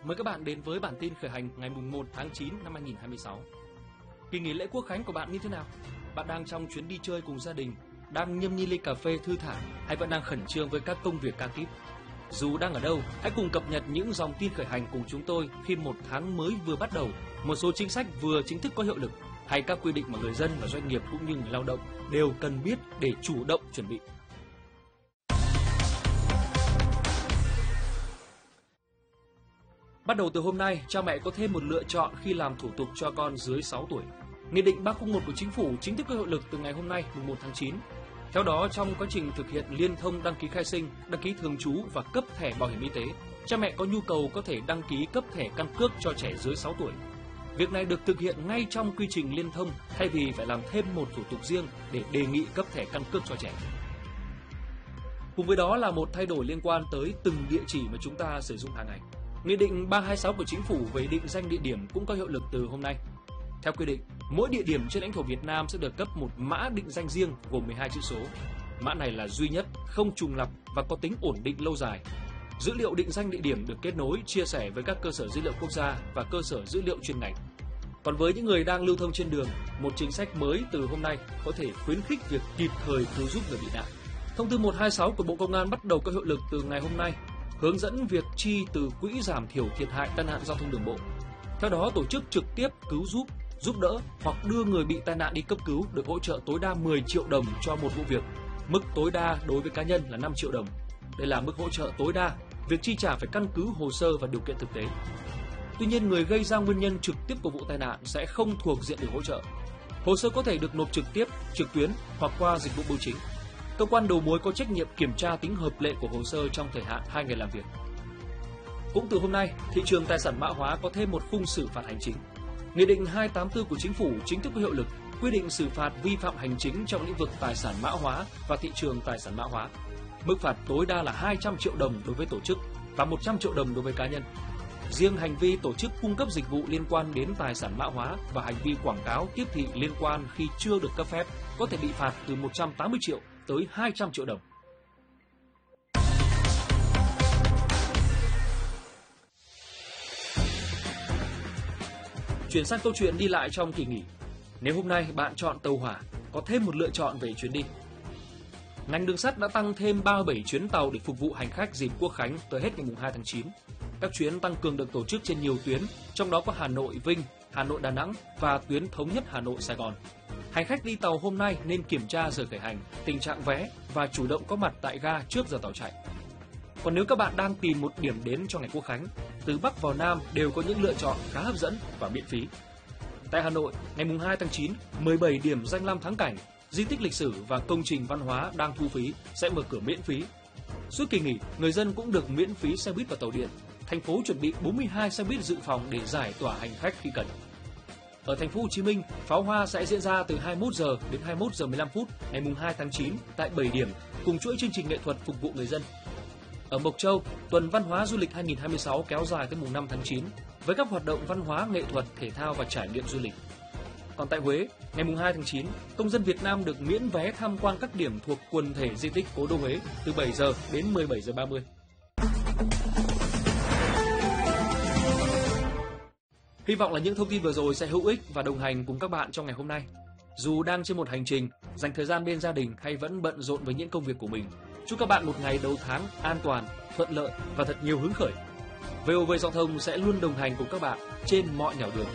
Mời các bạn đến với bản tin khởi hành ngày 1 tháng 9 năm 2026. Kỳ nghỉ lễ Quốc khánh của bạn như thế nào? Bạn đang trong chuyến đi chơi cùng gia đình, đang nhâm nhi ly cà phê thư thả hay vẫn đang khẩn trương với các công việc ca kíp? Dù đang ở đâu, hãy cùng cập nhật những dòng tin khởi hành cùng chúng tôi khi một tháng mới vừa bắt đầu, một số chính sách vừa chính thức có hiệu lực hay các quy định mà người dân và doanh nghiệp cũng như người lao động đều cần biết để chủ động chuẩn bị. Bắt đầu từ hôm nay, cha mẹ có thêm một lựa chọn khi làm thủ tục cho con dưới 6 tuổi. Nghị định 301 của Chính phủ chính thức có hiệu lực từ ngày hôm nay, 1 tháng 9. Theo đó, trong quá trình thực hiện liên thông đăng ký khai sinh, đăng ký thường trú và cấp thẻ bảo hiểm y tế, cha mẹ có nhu cầu có thể đăng ký cấp thẻ căn cước cho trẻ dưới 6 tuổi. Việc này được thực hiện ngay trong quy trình liên thông thay vì phải làm thêm một thủ tục riêng để đề nghị cấp thẻ căn cước cho trẻ. Cùng với đó là một thay đổi liên quan tới từng địa chỉ mà chúng ta sử dụng hàng ngày. Nghị định 326 của Chính phủ về định danh địa điểm cũng có hiệu lực từ hôm nay. Theo quy định, mỗi địa điểm trên lãnh thổ Việt Nam sẽ được cấp một mã định danh riêng gồm 12 chữ số. Mã này là duy nhất, không trùng lặp và có tính ổn định lâu dài. Dữ liệu định danh địa điểm được kết nối, chia sẻ với các cơ sở dữ liệu quốc gia và cơ sở dữ liệu chuyên ngành. Còn với những người đang lưu thông trên đường, một chính sách mới từ hôm nay có thể khuyến khích việc kịp thời cứu giúp người bị nạn. Thông tư 126 của Bộ Công an bắt đầu có hiệu lực từ ngày hôm nay, hướng dẫn việc chi từ quỹ giảm thiểu thiệt hại tai nạn giao thông đường bộ. Theo đó, tổ chức trực tiếp cứu giúp đỡ hoặc đưa người bị tai nạn đi cấp cứu được hỗ trợ tối đa 10 triệu đồng cho một vụ việc. Mức tối đa đối với cá nhân là 5 triệu đồng. Đây là mức hỗ trợ tối đa, việc chi trả phải căn cứ hồ sơ và điều kiện thực tế. Tuy nhiên, người gây ra nguyên nhân trực tiếp của vụ tai nạn sẽ không thuộc diện được hỗ trợ. Hồ sơ có thể được nộp trực tiếp, trực tuyến hoặc qua dịch vụ bưu chính. Cơ quan đầu mối có trách nhiệm kiểm tra tính hợp lệ của hồ sơ trong thời hạn 2 ngày làm việc. Cũng từ hôm nay, thị trường tài sản mã hóa có thêm một khung xử phạt hành chính. Nghị định 284 của Chính phủ chính thức có hiệu lực, quy định xử phạt vi phạm hành chính trong lĩnh vực tài sản mã hóa và thị trường tài sản mã hóa. Mức phạt tối đa là 200 triệu đồng đối với tổ chức và 100 triệu đồng đối với cá nhân. Riêng hành vi tổ chức cung cấp dịch vụ liên quan đến tài sản mã hóa và hành vi quảng cáo tiếp thị liên quan khi chưa được cấp phép có thể bị phạt từ 180 triệu tới 200 triệu đồng. Chuyển sang câu chuyện đi lại trong kỳ nghỉ. Nếu hôm nay bạn chọn tàu hỏa, có thêm một lựa chọn về chuyến đi. Ngành đường sắt đã tăng thêm 37 chuyến tàu để phục vụ hành khách dịp Quốc khánh tới hết ngày 2 tháng 9. Các chuyến tăng cường được tổ chức trên nhiều tuyến, trong đó có Hà Nội Vinh, Hà Nội Đà Nẵng và tuyến thống nhất Hà Nội Sài Gòn. Hành khách đi tàu hôm nay nên kiểm tra giờ khởi hành, tình trạng vé và chủ động có mặt tại ga trước giờ tàu chạy. Còn nếu các bạn đang tìm một điểm đến cho ngày Quốc khánh, từ Bắc vào Nam đều có những lựa chọn khá hấp dẫn và miễn phí. Tại Hà Nội, ngày 2 tháng 9, 17 điểm danh lam thắng cảnh, di tích lịch sử và công trình văn hóa đang thu phí sẽ mở cửa miễn phí. Suốt kỳ nghỉ, người dân cũng được miễn phí xe buýt và tàu điện. Thành phố chuẩn bị 42 xe buýt dự phòng để giải tỏa hành khách khi cần. Ở thành phố Hồ Chí Minh, pháo hoa sẽ diễn ra từ 21 giờ đến 21 giờ 15 phút ngày 2 tháng 9 tại 7 điểm cùng chuỗi chương trình nghệ thuật phục vụ người dân. Ở Mộc Châu, tuần văn hóa du lịch 2026 kéo dài tới 5 tháng 9 với các hoạt động văn hóa, nghệ thuật, thể thao và trải nghiệm du lịch. Còn tại Huế, ngày 2 tháng 9, công dân Việt Nam được miễn vé tham quan các điểm thuộc quần thể di tích Cố đô Huế từ 7 giờ đến 17 giờ 30. Hy vọng là những thông tin vừa rồi sẽ hữu ích và đồng hành cùng các bạn trong ngày hôm nay. Dù đang trên một hành trình, dành thời gian bên gia đình hay vẫn bận rộn với những công việc của mình, chúc các bạn một ngày đầu tháng an toàn, thuận lợi và thật nhiều hứng khởi. VOV Giao thông sẽ luôn đồng hành cùng các bạn trên mọi nẻo đường.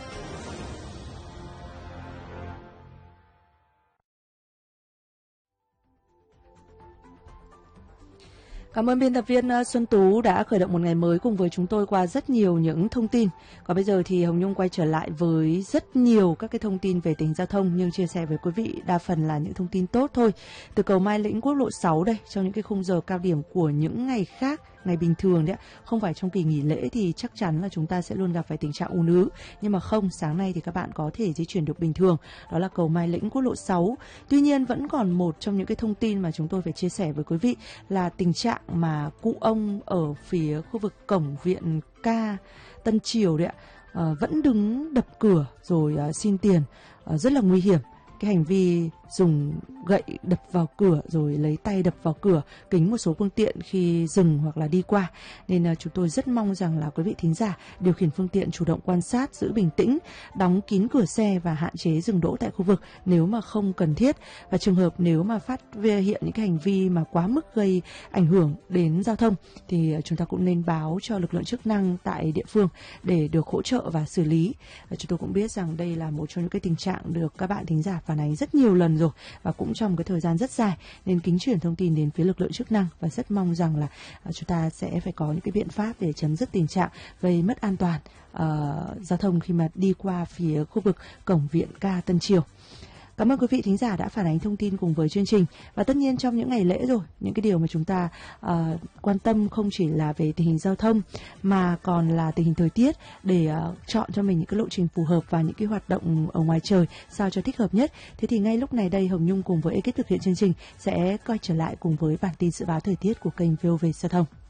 Cảm ơn biên tập viên Xuân Tú đã khởi động một ngày mới cùng với chúng tôi qua rất nhiều những thông tin. Còn bây giờ thì Hồng Nhung quay trở lại với rất nhiều các cái thông tin về tình hình giao thông, nhưng chia sẻ với quý vị đa phần là những thông tin tốt thôi. Từ cầu Mai Lĩnh quốc lộ 6 đây, trong những cái khung giờ cao điểm của những ngày khác, ngày bình thường đấy, không phải trong kỳ nghỉ lễ thì chắc chắn là chúng ta sẽ luôn gặp phải tình trạng ùn ứ. Nhưng mà không, sáng nay thì các bạn có thể di chuyển được bình thường, đó là cầu Mai Lĩnh quốc lộ 6. Tuy nhiên vẫn còn một trong những cái thông tin mà chúng tôi phải chia sẻ với quý vị là tình trạng mà cụ ông ở phía khu vực cổng viện ca Tân Triều đấy ạ, vẫn đứng đập cửa rồi xin tiền, rất là nguy hiểm. Cái hành vi dùng gậy đập vào cửa rồi lấy tay đập vào cửa kính một số phương tiện khi dừng hoặc là đi qua. Nên chúng tôi rất mong rằng là quý vị thính giả điều khiển phương tiện chủ động quan sát, giữ bình tĩnh, đóng kín cửa xe và hạn chế dừng đỗ tại khu vực nếu mà không cần thiết. Và trường hợp nếu mà phát hiện những cái hành vi mà quá mức gây ảnh hưởng đến giao thông thì chúng ta cũng nên báo cho lực lượng chức năng tại địa phương để được hỗ trợ và xử lý. Và chúng tôi cũng biết rằng đây là một trong những cái tình trạng được các bạn thính giả phản ánh rất nhiều lần rồi và cũng trong cái thời gian rất dài, nên kính chuyển thông tin đến phía lực lượng chức năng và rất mong rằng là chúng ta sẽ phải có những cái biện pháp để chấm dứt tình trạng gây mất an toàn giao thông khi mà đi qua phía khu vực cổng Viện Ca Tân Triều. Cảm ơn quý vị thính giả đã phản ánh thông tin cùng với chương trình. Và tất nhiên trong những ngày lễ rồi, những cái điều mà chúng ta quan tâm không chỉ là về tình hình giao thông mà còn là tình hình thời tiết để chọn cho mình những cái lộ trình phù hợp và những cái hoạt động ở ngoài trời sao cho thích hợp nhất. Thế thì ngay lúc này đây Hồng Nhung cùng với ekip thực hiện chương trình sẽ quay trở lại cùng với bản tin dự báo thời tiết của kênh VOV Giao thông.